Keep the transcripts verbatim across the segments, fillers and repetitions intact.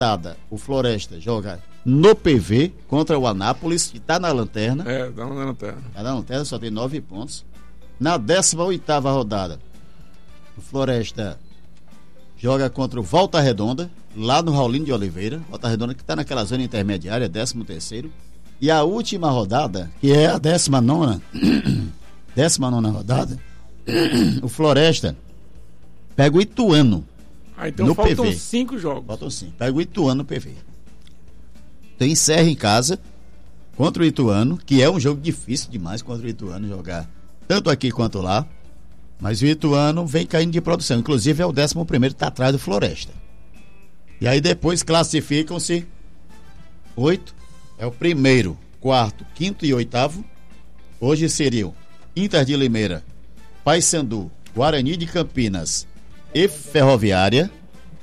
o Floresta joga no P V contra o Anápolis, que está na lanterna. É, está na lanterna. Está na lanterna, só tem nove pontos. Na décima oitava rodada, o Floresta joga contra o Volta Redonda, lá no Raulino de Oliveira. Volta Redonda que está naquela zona intermediária, décimo terceiro. E a última rodada, que é a décima nona, décima nona rodada, o Floresta pega o Ituano. Ah, então no faltam P V. cinco jogos. Faltam cinco. Pega o Ituano no P V. Então encerra em casa contra o Ituano, que é um jogo difícil demais contra o Ituano jogar, tanto aqui quanto lá. Mas o Ituano vem caindo de produção. Inclusive é o décimo primeiro, está atrás do Floresta. E aí depois classificam-se oito. É o primeiro, quarto, quinto e oitavo. Hoje seriam Inter de Limeira, Paysandu, Guarani de Campinas e Ferroviária.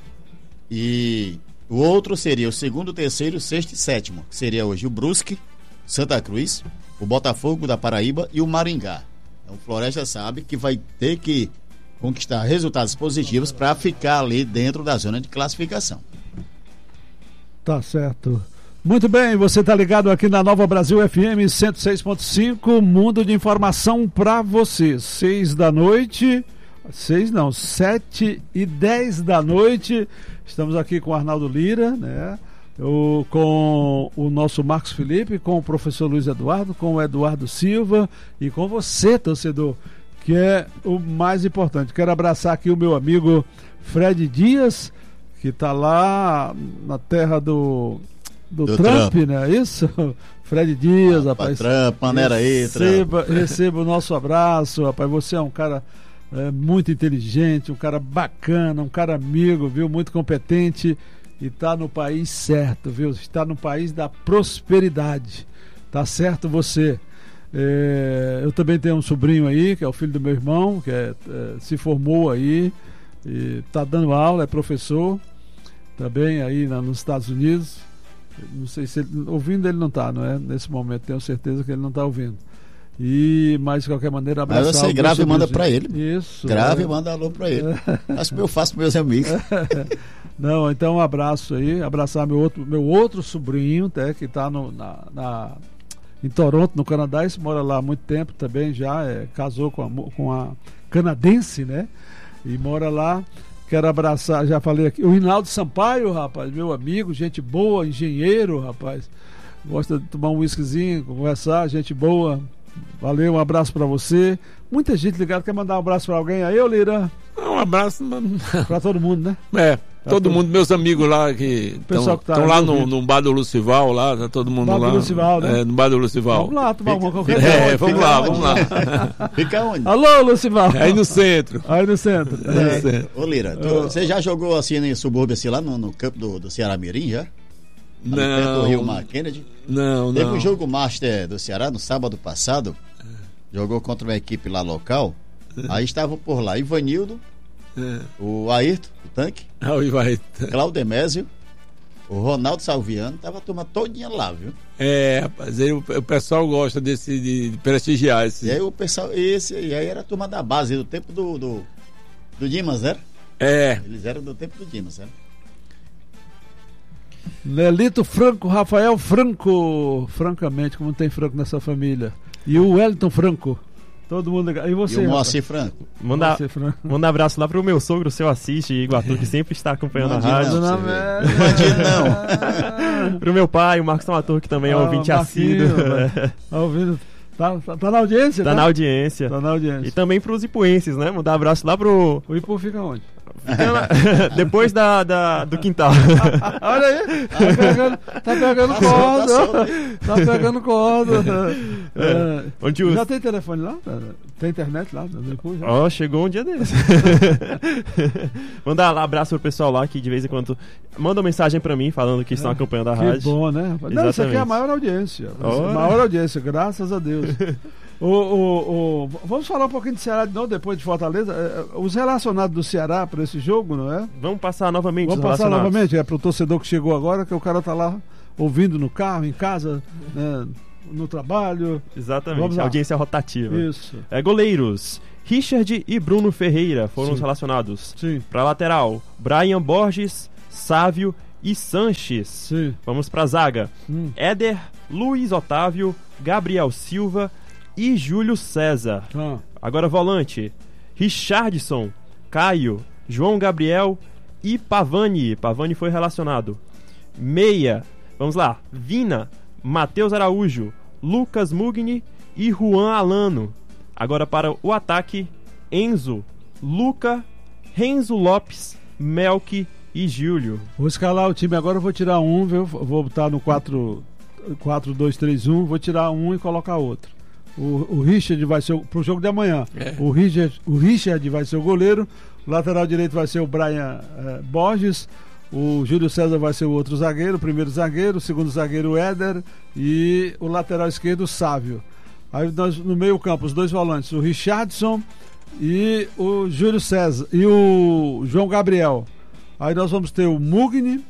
E o outro seria o segundo, terceiro, sexto e sétimo, que seria hoje o Brusque, Santa Cruz, o Botafogo da Paraíba e o Maringá. Então o Floresta sabe que vai ter que conquistar resultados positivos para ficar ali dentro da zona de classificação. Tá certo. Muito bem, você está ligado aqui na Nova Brasil F M cento e seis ponto cinco, mundo de informação para você. Seis da noite, seis não, sete e dez da noite, estamos aqui com o Arnaldo Lira, né? O, com o nosso Marcos Felipe, com o professor Luiz Eduardo, com o Eduardo Silva e com você, torcedor, que é o mais importante. Quero abraçar aqui o meu amigo Fred Dias, que está lá na terra do... Do, do Trump, Trump, né? Isso? Fred Dias, ah, rapaz. Trump, maneira aí, receba, Trump. Receba o nosso abraço, rapaz. Você é um cara é, muito inteligente, um cara bacana, um cara amigo, viu? Muito competente e tá no país certo, viu? Está no país da prosperidade. Tá certo você? É, eu também tenho um sobrinho aí, que é o filho do meu irmão, que é, é, se formou aí e tá dando aula, é professor também aí na, nos Estados Unidos. Não sei se ele, ouvindo ele não está, não é? Nesse momento tenho certeza que ele não está ouvindo. E, mas de qualquer maneira, abraçar. Mas você grava e manda para ele. Isso. Grava é. e manda alô para ele. Acho que eu faço para meus amigos. Não, então um abraço aí, abraçar meu outro, meu outro sobrinho, até, que está na, na, em Toronto, no Canadá, esse mora lá há muito tempo também, já é, casou com a, com a canadense, né? E mora lá. Quero abraçar, já falei aqui, o Rinaldo Sampaio, rapaz, meu amigo, gente boa, engenheiro, rapaz. Gosta de tomar um whiskyzinho, conversar, gente boa. Valeu, um abraço pra você. Muita gente ligada, quer mandar um abraço pra alguém aí, ô Lira? Um abraço pra todo mundo, né? É, pra todo, todo mundo, meus amigos lá que estão tá lá no, no bar do Lucival, lá, tá todo mundo bar lá. Do Lucival, né? É, no bar do Lucival. Vamos lá, tomar uma qualquer coisa. É, vamos lá, vamos lá. Fica onde? Alô, Lucival. Aí no centro. Aí no centro. É. No centro. Ô Lira, tu, oh. você já jogou assim no subúrbio, assim, lá no, no campo do, do Ceará Mirim, já? Não. Perto do Rio Mar Kennedy? Não, Teve não. um jogo Master do Ceará no sábado passado, jogou contra uma equipe lá local, aí estavam por lá Ivanildo, é. o Ayrton, o tanque, ah, o Ivairton. Claudemésio, o Ronaldo Salviano, tava a turma todinha lá, viu? É, rapaz, aí o, o pessoal gosta desse, de, de prestigiar esse. E aí o pessoal, esse, e aí era a turma da base, do tempo do, do, do Dimas, era? É. Eles eram do tempo do Dimas, era? Lelito Franco, Rafael Franco, francamente, como tem Franco nessa família. E o Wellington Franco. Todo mundo legal. E você? E o Moacir Franco. Manda, manda um abraço lá pro meu sogro, o seu Assiste, Iguatu, que sempre está acompanhando Mande a rádio. Não, não, não. Pro meu pai, o Marcos Tomator, que também é ah, ouvinte assíduo. Tá ouvindo? Tá, tá, tá na audiência? Tá, tá na audiência. Tá na audiência. E também pros ipuenses, né? Mandar um abraço lá pro... O Ipu fica onde? Depois da, da, do quintal. Olha aí, tá pegando, tá pegando tá corda. Sol, tá, tá pegando corda. É. Onde os... Já tem telefone lá? Tem internet lá? Ó, oh, chegou um dia desse. Mandar lá abraço pro pessoal lá que de vez em quando manda uma mensagem pra mim falando que estão é. acompanhando a que rádio. Bom, né? Não, isso aqui é a maior audiência. Oh. A maior audiência, graças a Deus. O, o, o, vamos falar um pouquinho de Ceará de novo, depois de Fortaleza. Os relacionados do Ceará para esse jogo, não é? Vamos passar novamente. Vamos passar novamente, é para o torcedor que chegou agora, que o cara tá lá ouvindo no carro, em casa, né, no trabalho. Exatamente, audiência rotativa. Isso. É, goleiros. Richard e Bruno Ferreira foram Sim. os relacionados. Sim. Para lateral, Brian Borges, Sávio e Sanches. Sim. Vamos pra zaga. Hum. Éder, Luiz Otávio, Gabriel Silva e Júlio César. Ah. Agora volante. Richardson, Caio, João Gabriel e Pavani. Pavani foi relacionado. Meia. Vamos lá. Vina, Matheus Araújo, Lucas Mugni e Juan Alano. Agora para o ataque, Enzo, Luca, Renzo Lopes, Melk e Júlio. Vou escalar o time agora, eu vou tirar um, viu? Vou botar no quatro dois três um, vou tirar um e colocar outro. O, o Richard vai ser o, pro jogo de amanhã. É. O, Richard, o Richard vai ser o goleiro, o lateral direito vai ser o Brian eh, Borges, o Júlio César vai ser o outro zagueiro, o primeiro zagueiro, o segundo zagueiro o Éder e o lateral esquerdo o Sávio. Aí nós, no meio campo, os dois volantes, o Richardson e o Júlio César e o João Gabriel. Aí nós vamos ter o Mugni,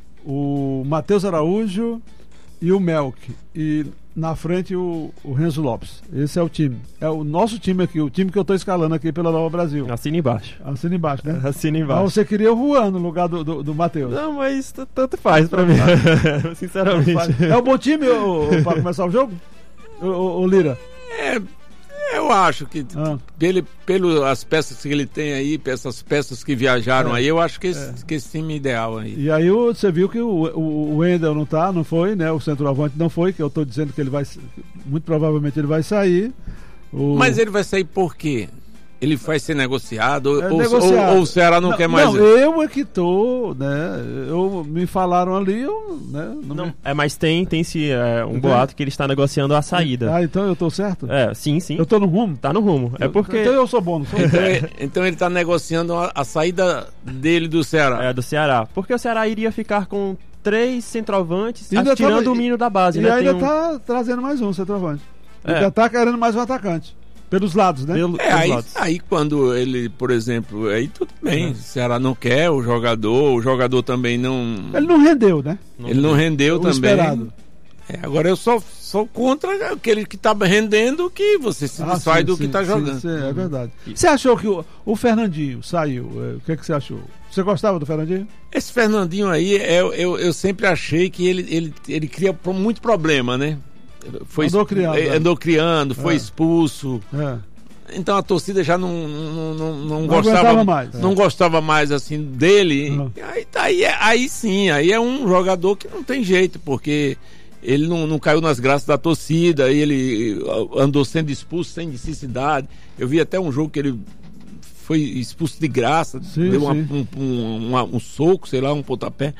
o Matheus Araújo e o Melk. E na frente o, o Renzo Lopes. Esse é o time. É o nosso time aqui, o time que eu estou escalando aqui pela Nova Brasil. Assina embaixo. Assina embaixo, né? Assina embaixo. Ah, você queria o Juan no lugar do, do, do Matheus. Não, mas tanto faz pra mim. Sinceramente. É um bom time para começar o jogo? O Lira? É, eu acho que ah. pelo, pelo as peças que ele tem aí, essas peças que viajaram é. aí, eu acho que esse, é. que esse time ideal aí. E aí você viu que o, o, o Wendel não tá, não foi, né? O centroavante não foi, que eu tô dizendo que ele vai, muito provavelmente ele vai sair. O... Mas ele vai sair por quê? Ele vai ser negociado, é ou, negociado. Ou, ou o Ceará não, não quer mais? Não, eu é que tô, né? Eu, me falaram ali, eu, né? Não, não me... é, mas tem, tem esse, é, um boato que ele está negociando a saída. Ah, então eu tô certo? É, sim, sim. Eu tô no rumo? Tá no rumo. É porque... Então eu sou bom, não sou? Então, ele, então ele tá negociando a, a saída dele do Ceará. É, do Ceará. Porque o Ceará iria ficar com três centroavantes, ainda tirando tá... o menino da base, e né? E ainda um... tá trazendo mais um centroavante. É. Ainda tá querendo mais um atacante. Pelos lados, né? Pelo, é, aí, aí quando ele, por exemplo, aí tudo bem, uhum. O Ceará não quer o jogador, o jogador também não... Ele não rendeu, né? Não ele não rendeu o também. Esperado. É, agora eu sou, sou contra aquele que tá rendendo, que você se ah, sai sim, do sim, que tá sim, jogando. Sim, é verdade. Você achou que o, o Fernandinho saiu? O que, que você achou? Você gostava do Fernandinho? Esse Fernandinho aí, eu, eu, eu sempre achei que ele, ele, ele cria muito problema, né? Foi andou criando, é. andou criando, foi é. expulso. É. Então a torcida já não, não, não, não, não gostava mais. Não é. gostava mais assim dele. Uhum. Aí, aí, aí sim, aí é um jogador que não tem jeito, porque ele não, não caiu nas graças da torcida, ele andou sendo expulso sem necessidade. Eu vi até um jogo que ele foi expulso de graça, sim, deu uma, sim. Um, um, um, um soco, sei lá, um pontapé,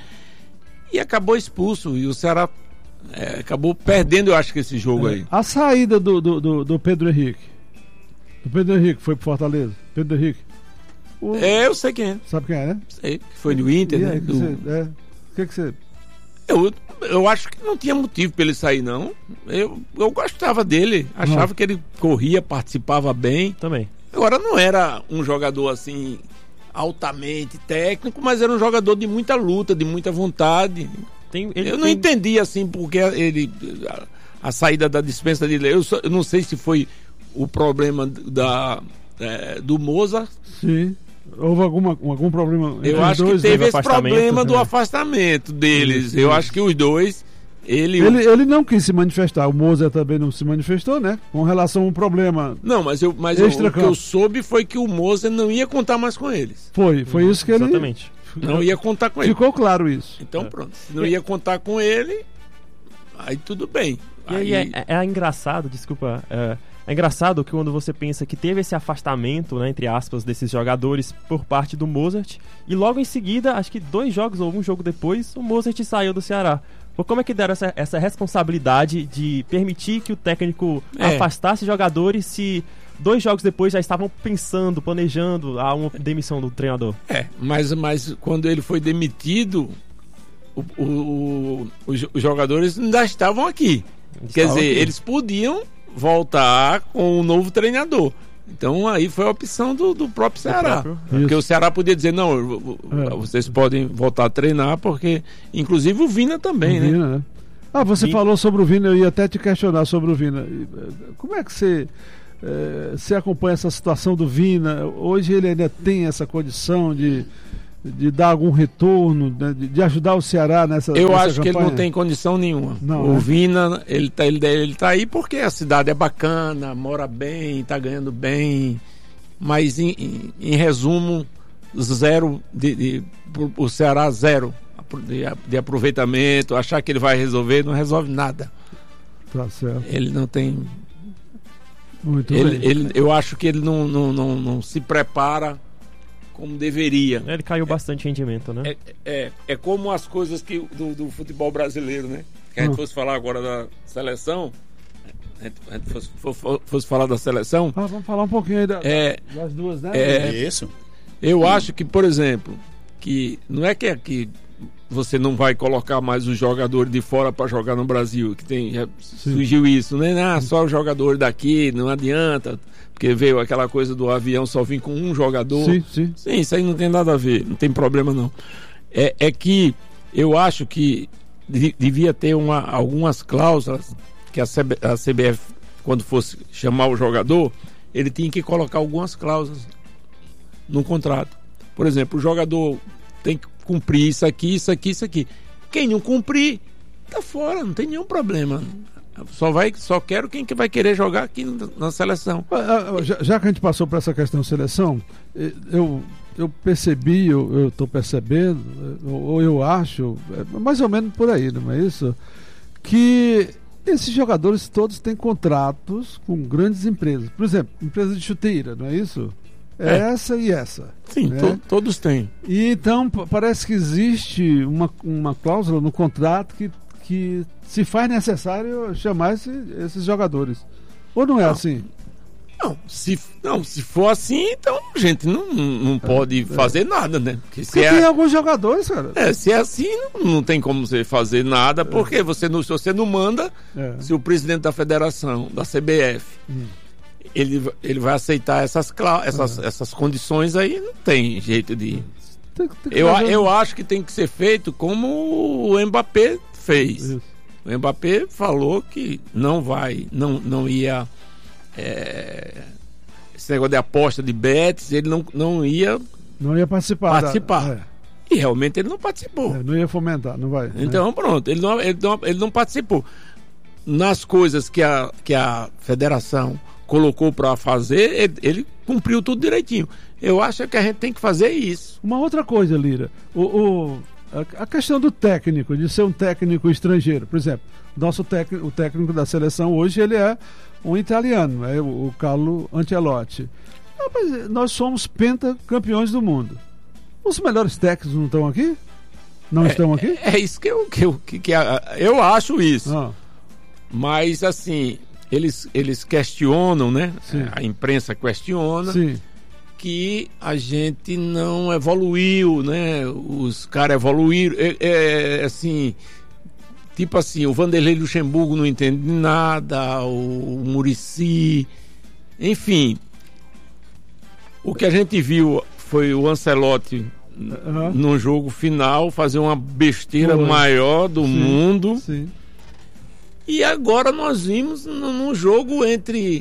e acabou expulso. E o Ceará É, acabou perdendo, eu acho, que esse jogo é, aí. A saída do, do, do, do Pedro Henrique. Do Pedro Henrique foi pro Fortaleza. Pedro Henrique. O... É, eu sei quem é. Sabe quem é, né? Sei, que foi do Inter, e né? Aí, do... que você, é. O que que você... Eu, eu acho que não tinha motivo para ele sair, não. Eu, eu gostava dele. Achava não. que ele corria, participava bem. Também. Agora, não era um jogador assim altamente técnico, mas era um jogador de muita luta, de muita vontade. Tem, eu não tem... entendi assim porque ele a, a saída da dispensa dele. Eu, só, eu não sei se foi o problema da é, do Mozart. Sim. Houve alguma, algum problema? Eu acho dois, que teve né? esse problema do é. afastamento deles. Sim, sim. Eu acho que os dois. Ele... Ele, ele não quis se manifestar. O Mozart também não se manifestou, né? Com relação a um problema. Não, mas, eu, mas eu, o que eu soube foi que o Mozart não ia contar mais com eles. Foi, foi não, isso que ele. Exatamente. Não ia contar com ele. Ficou claro isso. Então é. pronto. Se não ia contar com ele, aí tudo bem. E aí, aí é, é engraçado, desculpa. É, é engraçado que quando você pensa que teve esse afastamento, né, entre aspas, desses jogadores por parte do Mozart, e logo em seguida, acho que dois jogos ou um jogo depois, o Mozart saiu do Ceará. Como é que deram essa, essa responsabilidade de permitir que o técnico é. afastasse jogadores se dois jogos depois já estavam pensando, planejando a uma demissão do treinador? É, mas, mas quando ele foi demitido, o, o, o, os, os jogadores ainda estavam aqui. Eles Quer dizer, aqui. eles podiam voltar com um novo treinador. Então aí foi a opção do, do próprio Ceará. Próprio, porque o Ceará podia dizer, não, é. vocês podem voltar a treinar, porque inclusive o Vina também, o né? Vina, né? Ah, você Vina. falou sobre o Vina, eu ia até te questionar sobre o Vina. Como é que você, é, você acompanha essa situação do Vina? Hoje ele ainda tem essa condição de, de dar algum retorno, de, de ajudar o Ceará nessa Eu nessa acho campanha? que ele não tem condição nenhuma. Não, o né? Vina, ele tá, ele, ele tá aí porque a cidade é bacana, mora bem, tá ganhando bem, mas em, em, em resumo, zero, de, de, o Ceará zero de, de aproveitamento, achar que ele vai resolver, não resolve nada. Tá certo. Ele não tem... Muito ele, bem. ele, eu acho que ele não, não, não, não se prepara como deveria. Ele caiu bastante em rendimento, né? É, é, é como as coisas que, do, do futebol brasileiro, né? Que a gente Hum. fosse falar agora da seleção, a gente, a gente fosse, fosse, fosse falar da seleção, Ah, vamos falar um pouquinho aí da, É, das duas, né? é, Isso. eu acho que, por exemplo, que não é que, que você não vai colocar mais os jogadores de fora para jogar no Brasil, que tem, já surgiu isso, né? Ah, só o jogador daqui, não adianta, porque veio aquela coisa do avião só vir com um jogador. Sim, sim. Sim, isso aí não tem nada a ver, não tem problema não. É, é que eu acho que de, devia ter uma, algumas cláusulas que a, C B, a C B F, quando fosse chamar o jogador, ele tinha que colocar algumas cláusulas no contrato. Por exemplo, o jogador tem que cumprir isso aqui, isso aqui, isso aqui. Quem não cumprir, tá fora, não tem nenhum problema. Só, vai, só quero quem que vai querer jogar aqui na, na seleção. Já, já que a gente passou por essa questão de seleção, eu, eu percebi, eu estou percebendo, ou eu acho, é mais ou menos por aí, não é isso? Que esses jogadores todos têm contratos com grandes empresas. Por exemplo, empresa de chuteira, não é isso? É, é. Essa e essa. Sim, né? to, todos têm. E então p- parece que existe uma, uma cláusula no contrato que, que se faz necessário chamar esse, esses jogadores. Ou não é Não. assim? Não se, não, se for assim, então a gente não, não pode É. fazer nada, né? Porque se Porque é, tem alguns jogadores, cara. é, se é assim, não, não tem como você fazer nada, porque você não, se você não manda, É. se o presidente da federação, da C B F, Hum. ele, ele vai aceitar essas, clá- essas, essas condições aí, não tem jeito de... Tem, tem que Eu, fazer- eu acho que tem que ser feito como o Mbappé fez. Isso. O Mbappé falou que não vai, não, não ia... é, esse negócio de aposta de bets, ele não, não ia Não ia participar. da- participar. é, E realmente ele não participou. é, não ia fomentar, não vai. né? Então, pronto, ele não, ele, não, ele não participou. Nas coisas que a, que a federação colocou para fazer, ele, ele cumpriu tudo direitinho. Eu acho que a gente tem que fazer isso. Uma outra coisa, Lira, o, o- a, a questão do técnico, de ser um técnico estrangeiro. Por exemplo, nosso técnico, o técnico da seleção hoje, ele é um italiano, é o, o Carlo Ancelotti. Ah, mas nós somos pentacampeões do mundo. Os melhores técnicos não estão aqui? Não estão aqui? É, é isso que eu, que eu, que, que a- eu acho isso. Ah, Mas, assim, eles, eles questionam, né? Sim. A imprensa questiona sim, que a gente não evoluiu, né? Os caras evoluíram. É, é, assim, tipo assim, o Vanderlei Luxemburgo não entende nada, o, o Muricy, enfim. O que a gente viu foi o Ancelotti Aham. no jogo final fazer uma besteira Foi. maior do Sim. mundo. sim. E agora nós vimos num num jogo entre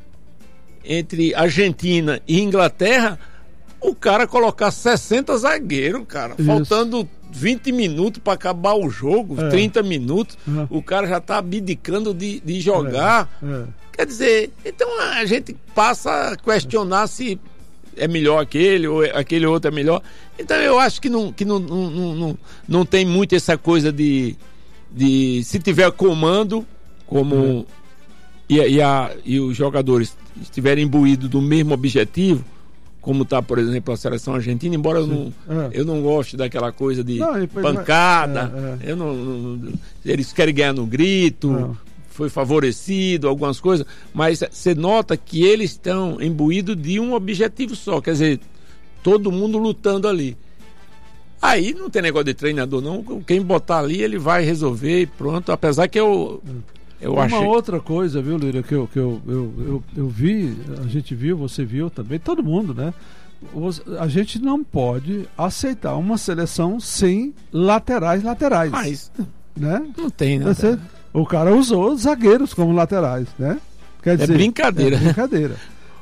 entre Argentina e Inglaterra, o cara colocar sessenta zagueiros, cara, Isso. faltando vinte minutos para acabar o jogo, É. trinta minutos, Uhum. o cara já tá abdicando de, de jogar. É. Quer dizer, então a gente passa a questionar se é melhor aquele ou aquele outro é melhor. Então eu acho que não, que não, não, não, não, não tem muito essa coisa de, de se tiver comando, como Uhum. e, e, a, e os jogadores estiverem imbuídos do mesmo objetivo, como está, por exemplo, a seleção argentina, embora eu não, É. eu não goste daquela coisa de Não, e depois pancada, vai- é, eu não, não- eles querem ganhar no grito, Não. foi favorecido, algumas coisas, mas você nota que eles estão imbuídos de um objetivo só, quer dizer, todo mundo lutando ali. Aí não tem negócio de treinador, não. Quem botar ali, ele vai resolver e pronto. Apesar que eu, eu Uma achei. outra coisa, viu, Lira, que, eu, que eu, eu, eu, eu vi, a gente viu, você viu também, todo mundo, né? Os- A gente não pode aceitar uma seleção sem laterais laterais. Mas Né? não tem, né? Você- o cara usou zagueiros como laterais, né? Quer É dizer, brincadeira. É brincadeira.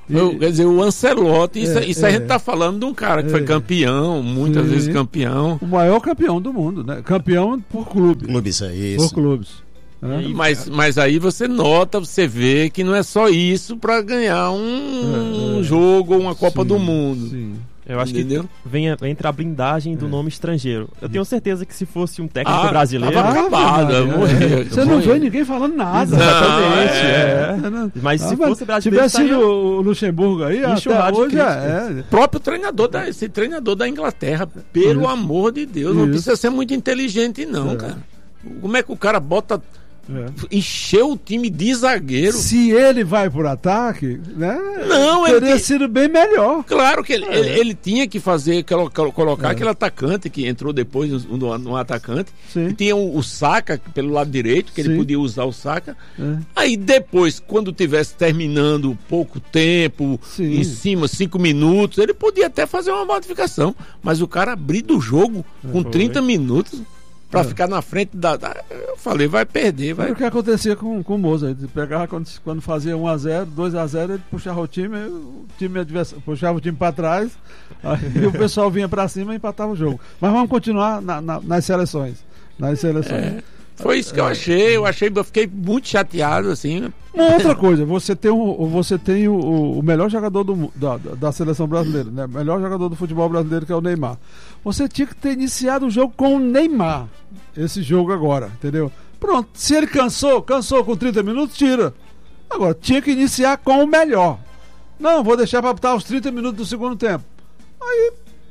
Eu, quer dizer, o Ancelotti, isso, É, isso é. a gente tá falando de um cara que É. foi campeão, muitas Sim. vezes campeão. O maior campeão do mundo, né? Campeão por clube. Clube, isso aí. Por Isso. clubes. né? Mas, mas aí você nota, você vê que não é só isso para ganhar um, É, é. jogo ou uma Copa Sim, do Mundo. Sim. Eu acho Entendeu? que vem, entra a blindagem do nome estrangeiro. Eu tenho certeza que se fosse um técnico Ah, brasileiro. tava acabado, Maria, morreu, é. Você não morreu. vê ninguém falando nada. Exatamente, é. É, não. Mas se Ah, fosse brasileiro, tivesse sido estaria o Luxemburgo aí, até enxurrado de hoje críticas. é. O próprio treinador, da, esse treinador da Inglaterra, pelo Isso. amor de Deus, não Isso. precisa ser muito inteligente, não, É. cara. Como é que o cara bota. é. Encheu o time de zagueiro? Se ele vai por ataque, né? Não, ele teria tem- sido bem melhor. Claro que ele, É. ele, ele tinha que fazer, colo- colo- colocar É. aquele atacante que entrou depois no, no, no atacante. Sim. E tinha o, o Saka pelo lado direito, que Sim. ele podia usar o Saka. É. Aí depois, quando tivesse terminando pouco tempo, Sim. em cima, cinco minutos, ele podia até fazer uma modificação. Mas o cara abrir do jogo com Foi. trinta minutos pra É. ficar na frente da, da- Eu falei, vai perder, Foi vai. o que acontecia com, com o Moza. Ele pegava quando, quando fazia um a zero, dois a zero, ele puxava o time, o time adversário, puxava o time para trás, aí o pessoal vinha para cima e empatava o jogo. Mas vamos continuar na- na- nas seleções. Nas seleções. É. Foi isso que eu achei. Eu achei, eu fiquei muito chateado, assim. Uma outra coisa, você tem, o, você tem o, o melhor jogador do, mu- da, da da seleção brasileira, né? O melhor jogador do futebol brasileiro, que é o Neymar. Você tinha que ter iniciado o jogo com o Neymar. Esse jogo agora, entendeu? Pronto, se ele cansou, cansou com trinta minutos, tira. Agora, tinha que iniciar com o melhor. Não, vou deixar para botar os trinta minutos do segundo tempo. Aí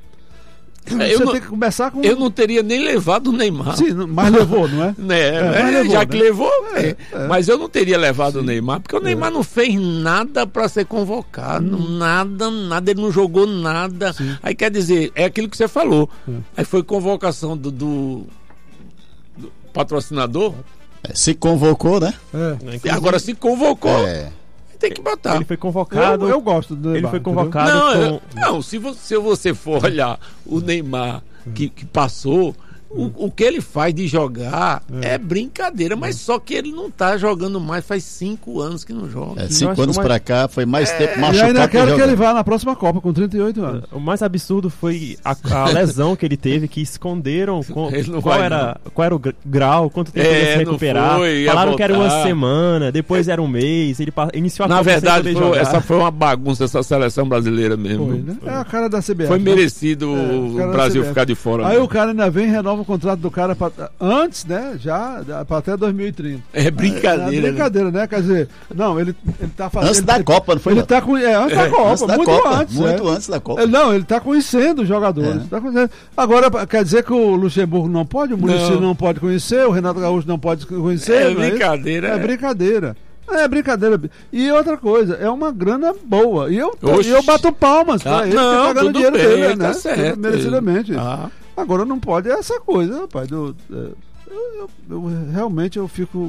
Eu você não- tem que começar com. Eu não teria nem levado o Neymar. Sim, não- mas levou, não é? Né, É, é, mas levou, já né? que levou, é. É, é. Mas eu não teria levado o Neymar, porque o Neymar não fez nada para ser convocado, Hum. nada, nada, ele não jogou nada. Aí quer dizer, é aquilo que você falou. Hum. Aí foi convocação do, do- do patrocinador, É, se convocou, né? É. né, e inclusive, agora se convocou, É. tem que botar. ele foi convocado. Eu, eu gosto do Neymar. ele foi entendeu? convocado Não, com. eu- não se, você, se você for olhar o Neymar que, que passou, o, o que ele faz de jogar é, brincadeira, mas só que ele não tá jogando mais, faz cinco anos que não joga. É, eu cinco acho anos mais- pra cá foi mais tempo E machucado ainda quero que jogando. ele vá na próxima Copa com trinta e oito anos. O mais absurdo foi a, a lesão que ele teve, que esconderam com- Ele não qual, vai, era, qual era o gr- grau, quanto tempo É, ele ia se não recuperar. foi, ia Falaram que era uma voltar. semana, depois era um mês, ele pa- iniciou a Na Copa sem verdade, poder foi- jogar. essa foi uma bagunça, essa seleção brasileira mesmo. Foi, né? É a cara da C B F. Foi né? merecido É, o os caras da Brasil C B F. ficar de fora. Aí né? o cara ainda vem e renova o contrato do cara pra, antes, né? Já pra até dois mil e trinta. É brincadeira. É, é brincadeira, né? Quer dizer, não, ele, ele tá fazendo. Antes ele- da Copa, não foi? Ele não? tá com. É, antes da É, Copa, Antes da muito Copa, antes. muito é. antes da Copa. Ele- Não, ele tá conhecendo os jogadores. É. Tá conhecendo. Agora, quer dizer que o Luxemburgo não pode, o Muricy não. Não. pode conhecer, o Renato Gaúcho não pode conhecer. É não isso? brincadeira. É brincadeira. É brincadeira. E outra coisa, é uma grana boa. E eu, Oxi. e eu bato palmas pra Ah, ele não, que tá ganhando tudo dinheiro bem, dele, tá né? certo. Merecidamente. Ah, Agora não pode essa coisa, rapaz. Do, é, eu, eu- eu- realmente eu fico.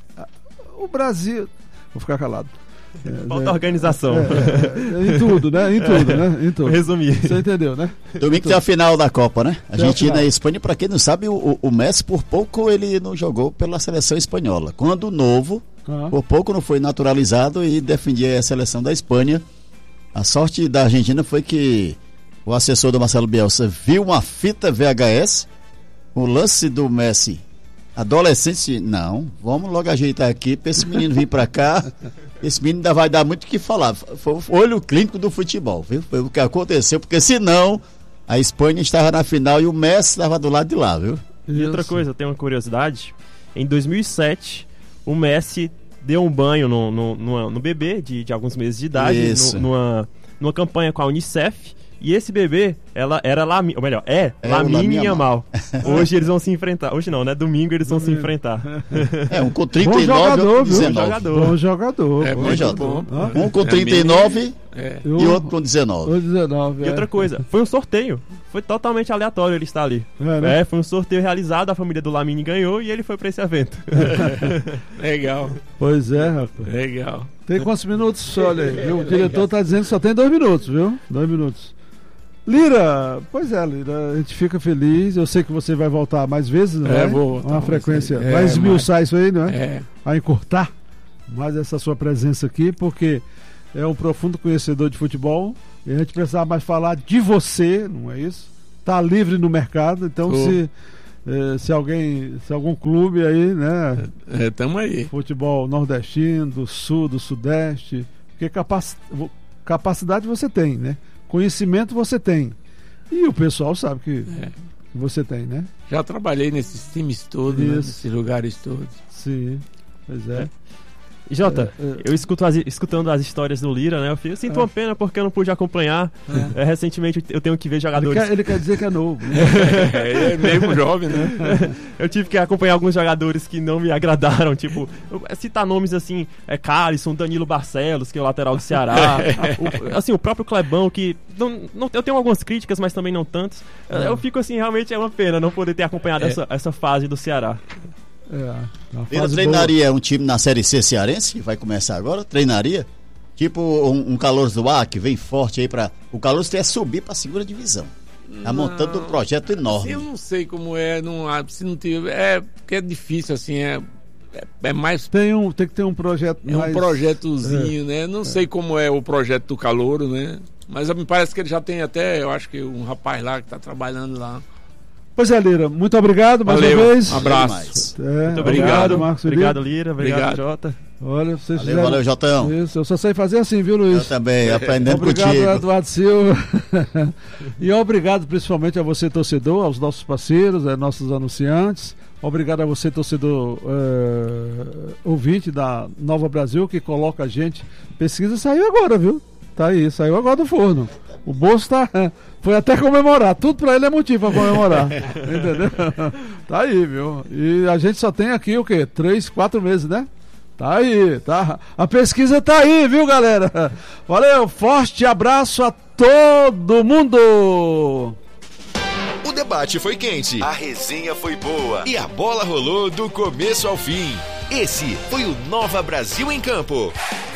O Brasil. Vou ficar calado. É, Falta é, organização. é, é, em tudo, né? Em tudo, né? Em tudo. Resumir. Você entendeu, né? Domingo tem a final da Copa, né? Tem a Argentina final. e Espanha, pra quem não sabe, o, o Messi por pouco ele não jogou pela seleção espanhola. Quando novo, Ah, por pouco não foi naturalizado e defendia a seleção da Espanha. A sorte da Argentina foi que o assessor do Marcelo Bielsa viu uma fita V H S, o lance do Messi adolescente, não, vamos logo ajeitar aqui para esse menino vir para cá. Esse menino ainda vai dar muito o que falar. Foi o olho clínico do futebol, viu? Foi o que aconteceu, porque senão a Espanha estava na final e o Messi estava do lado de lá, viu? E outra isso. coisa, tem uma curiosidade. Em dois mil e sete, o Messi deu um banho no, no, numa- no bebê de, de alguns meses de idade, Isso. no- numa, numa campanha com a Unicef. E esse bebê, ela era Lami, ou melhor, é, É o Lamine Lamine Yamal. Hoje eles vão se enfrentar. Hoje não, né? Domingo eles vão se enfrentar. É, um com Bom trinta e nove jogador, outro com viu? dezenove. Jogador. Bom jogador. É bom muito jogador. bom. Ah, Um com É trinta e nove é. eu- e outro com dezenove. o dezenove, E é. outra coisa, foi um sorteio. Foi totalmente aleatório ele estar ali. É, né? É, foi um sorteio realizado, a família do Lamine ganhou e ele foi pra esse evento. Legal, Pois é, rapaz. legal. Tem quantos minutos? Olha aí. viu? O diretor tá dizendo que só tem dois minutos, viu? Dois minutos. Lira, pois é, Lira, a gente fica feliz. Eu sei que você vai voltar mais vezes, não É, é? vou voltar Uma mais frequência. vezes. Vai É, esmiuçar isso aí, não é? É. Vai encurtar mais essa sua presença aqui, porque é um profundo conhecedor de futebol. E a gente precisava mais falar de você, não é isso? Tá livre no mercado, então oh. se, eh, se alguém, se algum clube aí, né? É, tamo aí. Futebol nordestino, do sul, do sudeste, porque capac, capacidade você tem, né? Conhecimento você tem. E o pessoal sabe que, é. que você tem, né? Já trabalhei nesses times todos, né? Nesses lugares todos. Sim, pois é. E Jota, é, é. eu escuto as, escutando as histórias do Lira, né? Eu sinto é. uma pena porque eu não pude acompanhar. É. É, recentemente eu tenho que ver jogadores. Ele quer, ele quer dizer que é novo. Né? é, ele é meio jovem, né? Eu tive que acompanhar alguns jogadores que não me agradaram. Tipo, citar nomes assim: é Cálisson, Danilo Barcelos, que é o lateral do Ceará. o, assim, o próprio Clebão, que. Não, não, eu tenho algumas críticas, mas também não tantas. É. Eu fico assim, realmente é uma pena não poder ter acompanhado é. essa, essa fase do Ceará. É, Ele treinaria boa. um time na Série C cearense, que vai começar agora? Treinaria? Tipo um, um Calouros do Ar, que vem forte aí para o Calouros quer subir para a segunda divisão. Tá não, montando um projeto enorme. Eu não sei como é, não, se não tiver, é porque é difícil assim, é, é, é mais tem um tem que ter um projeto é mais... um projetozinho, é, né? Não é. sei como é o projeto do Calouro, né? Mas me parece que ele já tem até, eu acho que um rapaz lá que tá trabalhando lá. Pois é, Lira, muito obrigado mais Valeu, uma vez. Um abraço. É, muito obrigado, Marcos. Obrigado, Lira. Obrigado, obrigado. Jota. Olha, vocês valeu, valeu, Jotão. Isso, eu só sei fazer assim, viu, Luiz? Eu também, aprendendo obrigado, contigo. Obrigado, Eduardo Silva. E obrigado principalmente a você, torcedor, aos nossos parceiros, a nossos anunciantes. Obrigado a você, torcedor uh, ouvinte da Nova Brasil, que coloca a gente. Pesquisa saiu agora, viu? Tá aí, saiu agora do forno. O bolso tá. Foi até comemorar. Tudo pra ele é motivo pra comemorar. Entendeu? Tá aí, viu? E a gente só tem aqui o quê? Três, quatro meses, né? Tá aí, tá? A pesquisa tá aí, viu, galera? Valeu, forte abraço a todo mundo! O debate foi quente, a resenha foi boa e a bola rolou do começo ao fim. Esse foi o Nova Brasil em Campo.